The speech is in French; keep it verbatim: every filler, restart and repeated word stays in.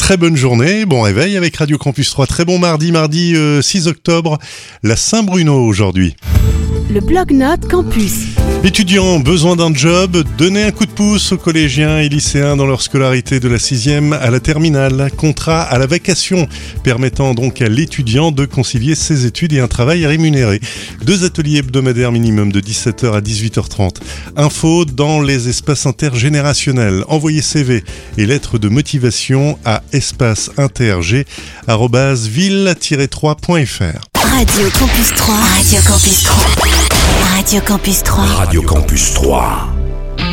très bonne journée, bon réveil avec Radio Campus trois. Très bon mardi, mardi euh, six octobre, la Saint-Bruno aujourd'hui. Le Blog-Notes Campus. Étudiants, besoin d'un job, donnez un coup de pouce aux collégiens et lycéens dans leur scolarité de la sixième à la terminale. Contrat à la vacation, permettant donc à l'étudiant de concilier ses études et un travail rémunéré. Deux ateliers hebdomadaires minimum de dix-sept heures à dix-huit heures trente. Info dans les espaces intergénérationnels. Envoyez C V et lettres de motivation à espaceinterg arobase ville tiret trois point f r. Radio Campus trois. Radio Campus trois. Radio Campus trois. Radio Campus trois.